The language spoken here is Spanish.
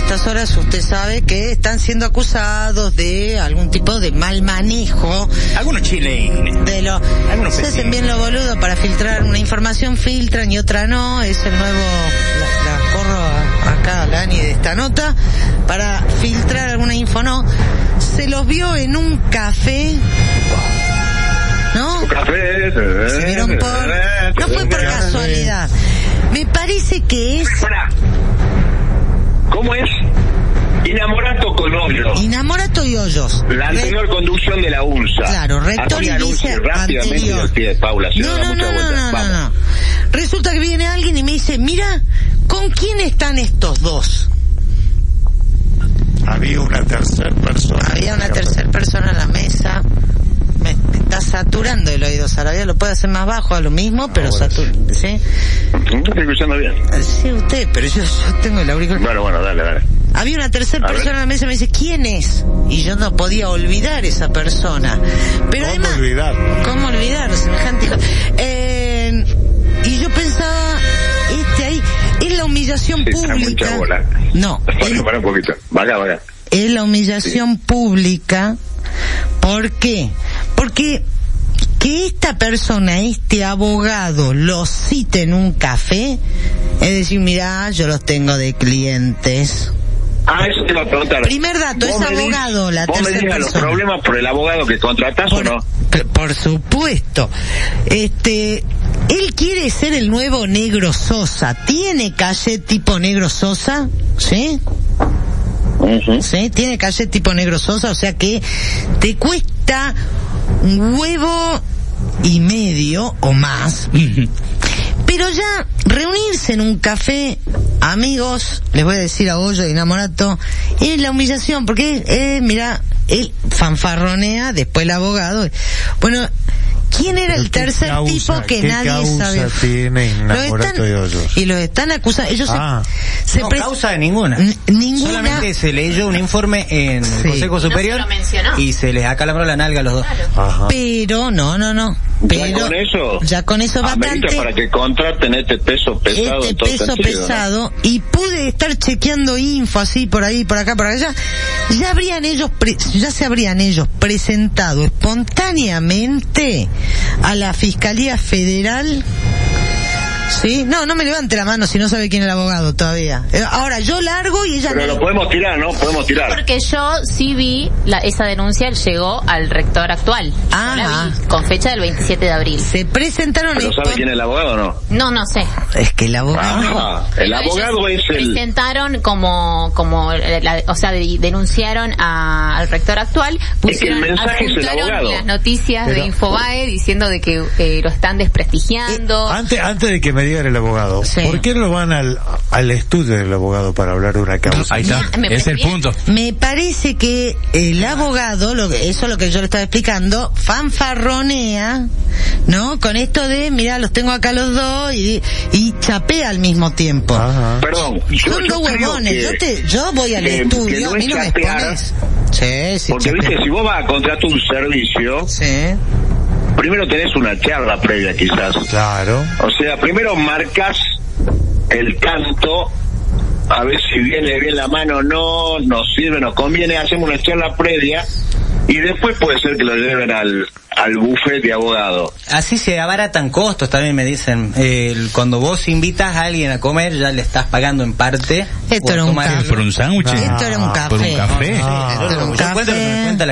estas horas usted sabe que están siendo acusados de algún tipo de mal manejo. Algunos chilenos. Se hacen bien los boludos para filtrar una información, filtran y otra no. Es el nuevo, la corro acá a la Ani de esta nota, para filtrar alguna info, no. Se los vio en un café, ¿no? Café. Se vieron no fue por casualidad. Me parece que es... ¿Cómo es? Inamorato con Hoyos. Inamorato y Hoyos. La anterior conducción de la UNSA. Claro, rector y vice anterior. Paula, no. Resulta que viene alguien y me dice, mira, ¿con quién están estos dos? Había una tercera persona en la mesa. Me está saturando el oído Sarabia, lo puede hacer más bajo a lo mismo, pero saturando, ¿sí? ¿No estoy escuchando bien? Sí, usted, pero yo tengo el auricular. Bueno, dale. Había una tercera persona en la mesa y me dice, ¿quién es? Y yo no podía olvidar esa persona. Pero además, ¿cómo olvidar semejante hijo? Y yo pensaba, ahí, es la humillación pública. No. Para un poquito. Vaya. Es la humillación pública. ¿Por qué? Porque que esta persona, este abogado, lo cite en un café, es decir, mirá, yo los tengo de clientes. Eso te iba a preguntar. Primer dato, es abogado, la tercera persona. ¿Vos me digas los problemas por el abogado que contratás o no? Por supuesto. Él quiere ser el nuevo Negro Sosa. ¿Tiene calle tipo Negro Sosa? ¿Sí? Uh-huh. ¿Sí? Tiene calle tipo Negro Sosa, o sea que te cuesta un huevo y medio o más. Pero ya reunirse en un café, amigos, les voy a decir a Hoyo y Inamorato, es la humillación, porque mira, él fanfarronea, después el abogado. Bueno, ¿quién era el tercer tipo que nadie sabe? Tiene Inamorato y Hoyos? Y los están acusando. Ellos no causa de ninguna. Solamente se leyó un informe en el Consejo Superior y se les acalambró la nalga a los dos. Ajá. Pero no. Pero ya con eso bastante para que contraten este peso pesado. Este peso pesado, ¿no? Y pude estar chequeando info así por ahí, por acá, por allá. Ya se habrían ellos presentado espontáneamente a la Fiscalía Federal. ¿Sí? No me levante la mano si no sabe quién es el abogado todavía. Ahora, yo largo y ella... Pero lo podemos tirar, ¿no? Podemos tirar. Porque yo sí vi esa denuncia, llegó al rector actual. La vi, con fecha del 27 de abril. Se presentaron... ¿Pero sabe quién es el abogado o no? No sé. Es que el abogado... el abogado es el... Presentaron denunciaron al rector actual. Es que el mensaje es el abogado. Las noticias de Infobae diciendo de que lo están desprestigiando. Antes de que me digan el abogado, ¿por qué no van al estudio del abogado para hablar de una causa? Ahí está, es el punto. Me parece que el abogado, eso es lo que yo le estaba explicando, fanfarronea, ¿no? Con esto de, mirá, los tengo acá los dos y chapea al mismo tiempo. Ajá. Perdón. Son dos huevones. Yo voy al estudio, a mí no me expones. Sí, porque viste, si vos vas a contratar un servicio, primero tenés una charla previa quizás. Claro. O sea, primero marcas el canto, a ver si viene bien la mano o no, nos sirve, nos conviene, hacemos una charla previa y después puede ser que lo lleven al buffet de abogado. Así se abaratan costos, también me dicen. Cuando vos invitas a alguien a comer, ya le estás pagando en parte. Esto era un café. ¿Por un sándwich? Esto era un café. ¿Por un café? Esto era un café.